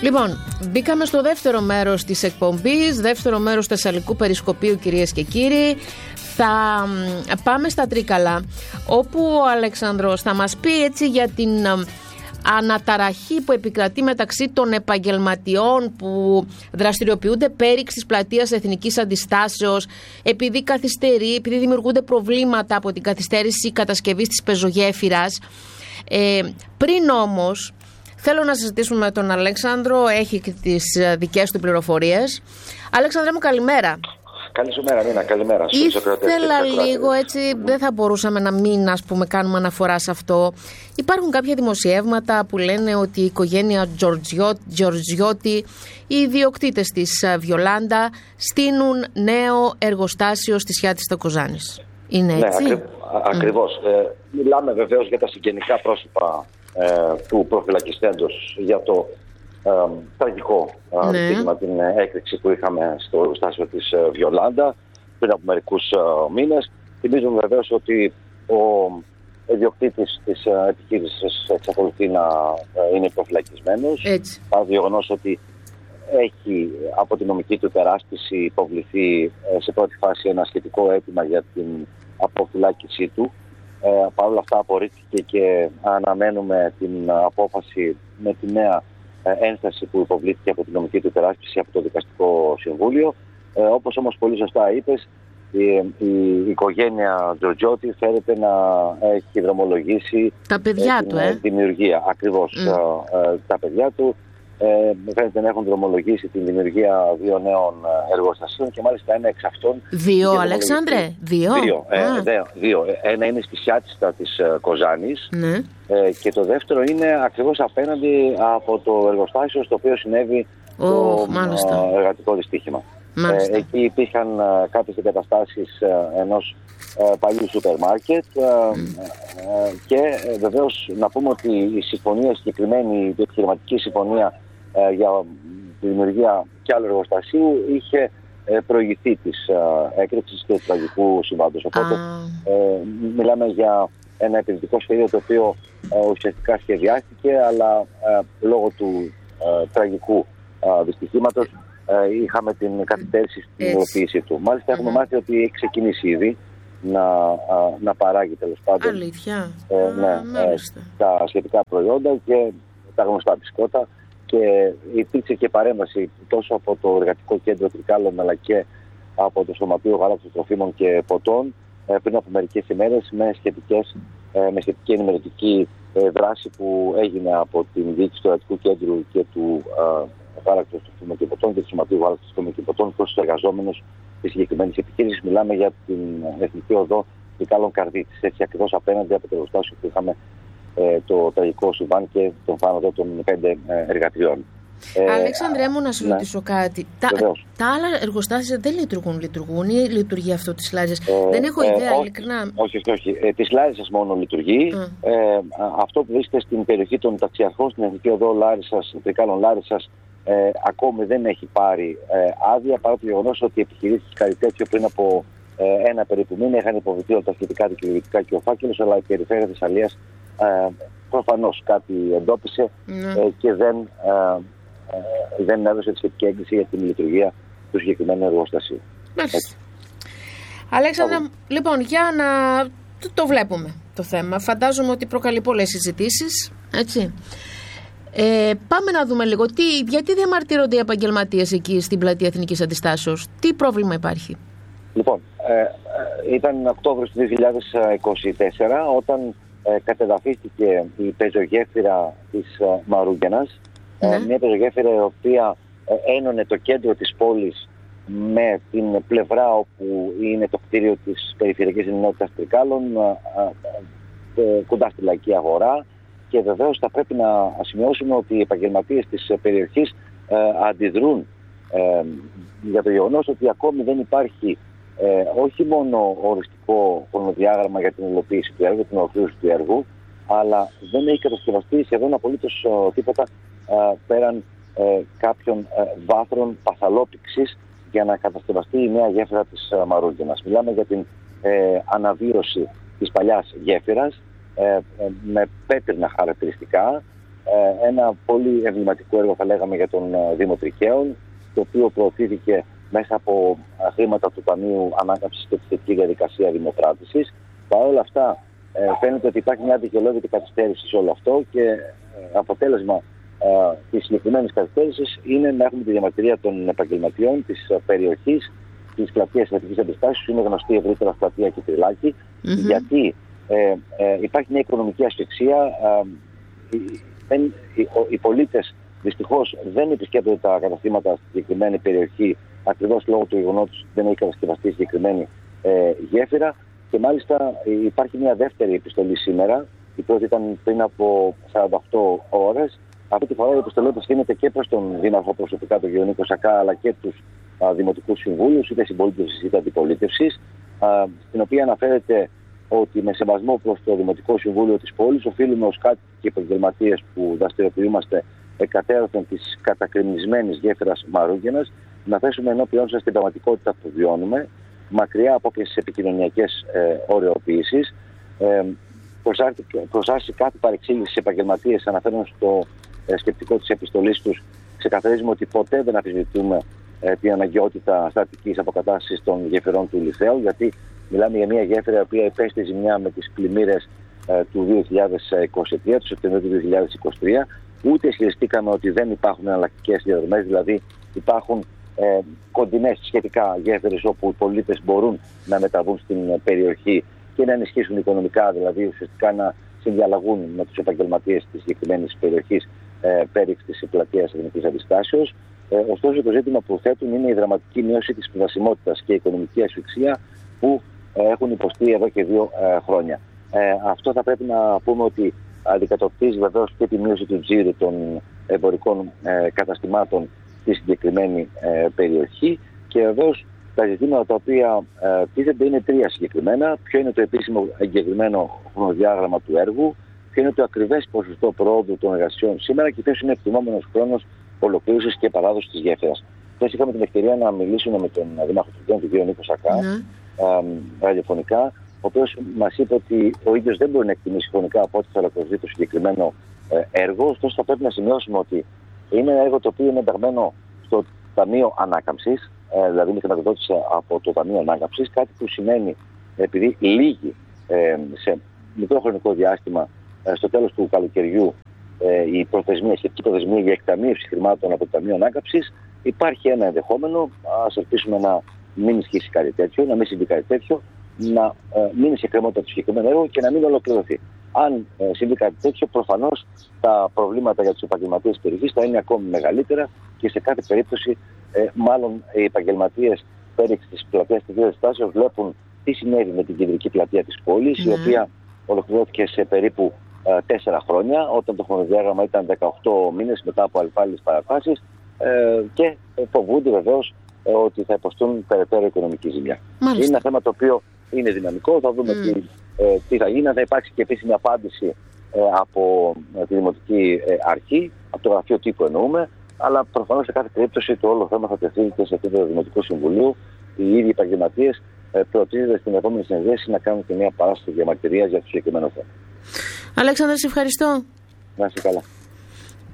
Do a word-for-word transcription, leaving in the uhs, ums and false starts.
Λοιπόν, μπήκαμε στο δεύτερο μέρος της εκπομπής, δεύτερο μέρος του Θεσσαλικού Περισκοπίου, κυρίες και κύριοι. Θα πάμε στα Τρίκαλα, όπου ο Αλέξανδρος θα μας πει έτσι για την αναταραχή που επικρατεί μεταξύ των επαγγελματιών που δραστηριοποιούνται πέριξ της πλατείας Εθνικής Αντιστάσεως, επειδή καθυστερεί, επειδή δημιουργούνται προβλήματα από την καθυστέρηση κατασκευής της πεζογέφυρας. Ε, πριν όμως, θέλω να συζητήσουμε με τον Αλέξανδρο, έχει και τις δικές του πληροφορίες. Αλέξανδρε μου, καλημέρα. Καλή σου μέρα, Νίνα, καλημέρα. Ήθελα λίγο έτσι, δεν θα μπορούσαμε να μην ας πούμε κάνουμε αναφορά σε αυτό. Υπάρχουν κάποια δημοσιεύματα που λένε ότι η οικογένεια Τζορτζιώτη, οι ιδιοκτήτες της Βιολάντα, στείνουν νέο εργοστάσιο στη Σιάτιστα Κοζάνης. Είναι έτσι? Ναι, ακρι, ακριβώς. Mm. Ε, μιλάμε βεβαίως για τα συγγενικά πρόσωπα ε, του προφυλακιστέντος, για το Ε, τραγικό ναι. δείγμα, την έκρηξη που είχαμε στο εργοστάσιο της ε, Βιολάντα πριν από μερικούς ε, μήνες. Θυμίζουμε βεβαίως ότι ο ιδιοκτήτης της ε, επιχείρησης εξακολουθεί να ε, είναι προφυλακισμένος, παρά το γεγονός ότι έχει από την νομική του υπεράσπιση υποβληθεί ε, σε πρώτη φάση ένα σχετικό αίτημα για την αποφυλάκησή του. Ε, παρ' όλα αυτά απορρίφθηκε και αναμένουμε την απόφαση με τη νέα ένσταση που υποβλήθηκε από την νομική του υπεράσπιση από το Δικαστικό Συμβούλιο. Ε, όπως όμως πολύ σωστά είπες, η, η οικογένεια Τζορτζιώτη φέρεται να έχει δρομολογήσει τα παιδιά ε, την του, ε? δημιουργία. Ακριβώς mm. ε, ε, τα παιδιά του ε, φαίνεται να έχουν δρομολογήσει την δημιουργία δύο νέων εργοστασίων και μάλιστα ένα εξ αυτών. Δύο, Αλέξανδρε, δύο. Δύο, ε, δύο, δύο. Ένα είναι στη Σιάτιστα της ε, Κοζάνης. Ναι. Ε, και το δεύτερο είναι ακριβώς απέναντι από το εργοστάσιο στο οποίο συνέβη oh, το ε, εργατικό δυστύχημα. Ε, εκεί υπήρχαν ε, κάποιες εγκαταστάσεις ε, ενός ε, παλιού σούπερ μάρκετ ε, mm. ε, και ε, βεβαίως να πούμε ότι η συμφωνία συγκεκριμένη, η επιχειρηματική συμφωνία ε, για τη δημιουργία κι άλλου εργοστασίου είχε ε, προηγηθεί της ε, έκρηξης και του τραγικού συμβάντος. Οπότε ah. ε, μιλάμε για ένα επενδυτικό σχέδιο το οποίο ε, ουσιαστικά σχεδιάστηκε, αλλά ε, λόγω του ε, τραγικού ε, δυστυχήματος ε, είχαμε την καθυστέρηση στην υλοποίησή του. Μάλιστα, mm-hmm. έχουμε μάθει ότι έχει ξεκινήσει ήδη να, ε, να παράγει τέλος πάντων. Αλήθεια. Ε, ναι, ε, τα σχετικά προϊόντα και τα γνωστά μπισκότα. Και υπήρξε και παρέμβαση τόσο από το Εργατικό Κέντρο Τρικάλων, αλλά και από το Σωματείο Γάλακτος, Τροφίμων και Ποτών πριν από μερικές ημέρες με, σχετικές, με σχετική ενημερωτική δράση που έγινε από την διοίκηση του Εργατικού Κέντρου και του Γάλακτος, Τροφίμων και Ποτών και του Σωματείου Γάλακτος, Τροφίμων και Ποτών προς τους εργαζόμενους της συγκεκριμένης επιχείρησης. Μιλάμε για την Εθνική Οδό Τρικάλων Καρδίτης, έτσι ακριβώς απέναντι από το εργοστάσιο που είχαμε το τραγικό συμβάν και τον θάνατο των πέντε εργατριών. Αλέξανδρε μου, να σου ναι. ρωτήσω κάτι. Τα, τα άλλα εργοστάσια δεν λειτουργούν, λειτουργούν ή λειτουργεί αυτό της Λάρισας? Ε, δεν έχω ιδέα, ε, ειλικρινά. Όχι, όχι, όχι. Ε, της Λάρισας μόνο λειτουργεί. Mm. Ε, αυτό που βρίσκεται στην περιοχή των ταξιαρχών, στην Εθνική Οδό Λάρισας, Τρικάλων Λάρισας, ε, ακόμη δεν έχει πάρει ε, άδεια, παρά το γεγονός ότι οι επιχειρήσεις κάτι τέτοιο πριν από ε, ένα περίπου μήνα είχαν υποβληθεί όλα τα σχετικά δικαιολογητικά και ο φάκελος, αλλά η περιφέρεια Θεσσαλίας ε, προφανώς κάτι εντόπισε mm. ε, και δεν. Ε, δεν έδωσε τη σχετική έγκριση για την λειτουργία του συγκεκριμένου εργοστασίου. Αλέξανδρα, λοιπόν, για να το, το βλέπουμε το θέμα. Φαντάζομαι ότι προκαλεί πολλές συζητήσεις, έτσι. Ε, πάμε να δούμε λίγο τι, γιατί διαμαρτύρονται οι επαγγελματίες εκεί στην πλατεία Εθνικής Αντιστάσεως. Τι πρόβλημα υπάρχει? Λοιπόν, ε, ήταν Οκτώβριο του δύο χιλιάδες είκοσι τέσσερα όταν ε, κατεδαφίστηκε η πεζογέφυρα της ε, Μαρούγενας. Ναι. Μια πεζογέφυρα η οποία ένωνε το κέντρο της πόλης με την πλευρά όπου είναι το κτίριο της Περιφερειακής Ενότητας Τρικάλων, κοντά στη Λαϊκή Αγορά, και βεβαίως θα πρέπει να σημειώσουμε ότι οι επαγγελματίες της περιοχής αντιδρούν για το γεγονός ότι ακόμη δεν υπάρχει όχι μόνο οριστικό χρονοδιάγραμμα για την υλοποίηση του έργου, την ολοκλήρωση του έργου, αλλά δεν έχει κατασκευαστεί σχεδόν απολύτως τίποτα πέραν ε, κάποιων ε, βάθρων παθαλόπηξης για να κατασκευαστεί η νέα γέφυρα της ε, Μαρούγενας. Μιλάμε για την ε, αναβίωση της παλιάς γέφυρας ε, ε, με πέτρινα χαρακτηριστικά, ε, ένα πολύ εμβληματικό έργο, θα λέγαμε, για τον ε, Δήμο Τρικαίων, το οποίο προωθήθηκε μέσα από ε, χρήματα του Ταμείου Ανάκαμψης και τη θετική διαδικασία δημοκράτησης. Παρ' όλα αυτά, ε, φαίνεται ότι υπάρχει μια δικαιολόγητη καθυστέρηση σε όλο αυτό και ε, αποτέλεσμα ε, της συγκεκριμένης καθυστέρησης είναι να έχουμε τη διαμαρτυρία των επαγγελματιών της ε, περιοχής της πλατείας Εθνικής Αντιστάσεως, είναι γνωστή ευρύτερα ως πλατεία Κιτριλάκη, mm-hmm. γιατί ε, ε, υπάρχει μια οικονομική ασφυξία. Ε, δεν, οι, οι πολίτες δυστυχώς δεν επισκέπτονται τα καταστήματα στη συγκεκριμένη περιοχή, ακριβώς λόγω του γεγονότος ότι δεν έχει κατασκευαστεί η συγκεκριμένη ε, γέφυρα. Και μάλιστα υπάρχει μια δεύτερη επιστολή σήμερα, η πρώτη ήταν πριν από σαράντα οκτώ ώρες. Αυτή τη φορά η επιστολή απευθύνεται και προς τον Δήμαρχο προσωπικά, τον κ. Νίκο Σακά, αλλά και τους α, δημοτικούς συμβούλους, είτε συμπολίτευσης είτε αντιπολίτευσης, α, στην οποία αναφέρεται ότι με σεβασμό προς το Δημοτικό Συμβούλιο της πόλης, οφείλουμε ως κάτοικοι και επαγγελματίες που δραστηριοποιούμαστε εκατέρωθεν της κατακρημνισμένης γέφυρας Μαρούγενας, να θέσουμε ενώπιόν σας την πραγματικότητα που βιώνουμε, μακριά από όποιες επικοινωνιακές ε, ωρεοποιήσεις. Ε, προσάρσει κάθε παρεξήγηση στις επαγγελματίες, αναφέρουν στο ε, σκεπτικό της επιστολής τους, ξεκαθαρίζουμε ότι ποτέ δεν αμφισβητούμε ε, την αναγκαιότητα στατικής αποκατάστασης των γεφυρών του Λιθαίου, γιατί μιλάμε για μια γέφυρα η οποία υπέστη ζημιά με τις πλημμύρες ε, του δύο χιλιάδες είκοσι τρία, του Σεπτεμβρίου του δύο χιλιάδες είκοσι τρία. Ούτε ισχυριστήκαμε ότι δεν υπάρχουν εναλλακτικές διαδρομές, δηλαδή υπάρχουν ε, κοντινές σχετικά γέφυρες όπου οι πολίτες μπορούν να μεταβούν στην περιοχή και να ενισχύσουν οικονομικά, δηλαδή ουσιαστικά να συνδιαλλαγούν με τους επαγγελματίες της συγκεκριμένης περιοχής ε, πέριξ της πλατείας Εθνικής Αντιστάσεως. Ε, ωστόσο, το ζήτημα που θέτουν είναι η δραματική μείωση της σπουδασιμότητας και η οικονομική ασφυξία που ε, έχουν υποστεί εδώ και δύο ε, χρόνια. Ε, αυτό θα πρέπει να πούμε ότι αντικατοπτρίζει βεβαίως και τη μείωση του τζίρου των εμπορικών ε, καταστημάτων στη συγκεκριμένη ε, περιοχή και βεβαίως τα ζητήματα τα οποία ε, τίθενται είναι τρία συγκεκριμένα. Ποιο είναι το επίσημο εγκεκριμένο χρονοδιάγραμμα του έργου, ποιο είναι το ακριβές ποσοστό προόδου των εργασιών σήμερα και ποιος είναι ο εκτιμόμενος χρόνος ολοκλήρωσης και παράδοσης της γέφυρας. Χθες είχαμε την ευκαιρία να μιλήσουμε με τον Δήμαρχο του Τρικαίων, τον κ. Νίκο Σακά, mm. ε, ραδιοφωνικά, ο οποίος μας είπε ότι ο ίδιος δεν μπορεί να εκτιμήσει χρονικά από ό,τι θα ολοκληρωθεί το συγκεκριμένο ε, έργο. Ωστόσο, θα πρέπει να σημειώσουμε ότι είναι ένα έργο το οποίο είναι ενταγμένο στο Ταμείο Ανάκαμψης, ε, δηλαδή με χρηματοδότηση από το Ταμείο Ανάκαμψης, κάτι που σημαίνει, επειδή λύγει ε, σε μικρό χρονικό διάστημα, ε, στο τέλος του καλοκαιριού, ε, η προθεσμία, η σχετική προθεσμία για εκταμείευση χρημάτων από το Ταμείο Ανάκαμψης, υπάρχει ένα ενδεχόμενο, ας ελπίσουμε να μην ισχύσει κάτι τέτοιο, να μην συμβεί κάτι τέτοιο, να ε, μείνει σε κρεμότητα το συγκεκριμένο έργο και να μην ολοκληρωθεί. Αν ε, συμβεί κάτι τέτοιο, προφανώς τα προβλήματα για τους επαγγελματίες της περιοχής θα είναι ακόμη μεγαλύτερα και σε κάθε περίπτωση, ε, μάλλον οι επαγγελματίες πέριξ της πλατείας της Αντιστάσεως βλέπουν τι συνέβη με την κεντρική πλατεία της πόλης, mm. η οποία ολοκληρώθηκε σε περίπου ε, τέσσερα χρόνια, όταν το χρονοδιάγραμμα ήταν δεκαοκτώ μήνες μετά από αλλεπάλληλες παρατάσεις, ε, και φοβούνται βεβαίως ε, ότι θα υποστούν περαιτέρω οικονομική ζημιά. Μάλιστα. Είναι ένα θέμα το οποίο είναι δυναμικό, θα δούμε mm. τι, ε, τι θα γίνει, θα υπάρξει και επίσημη απάντηση ε, από ε, τη Δημοτική ε, Αρχή, από το Γραφείο Τύπου εννοούμε, αλλά προφανώς σε κάθε περίπτωση το όλο θέμα θα τεθεί και σε επίπεδο Δημοτικού Συμβουλίου. Οι ίδιοι επαγγελματίες ε, προτείνονται στην επόμενη συνεδρίαση να κάνουν και μια παράσταση διαμαρτυρίας για το συγκεκριμένο θέμα. Αλέξανδρε, σε ευχαριστώ. Να είσαι καλά.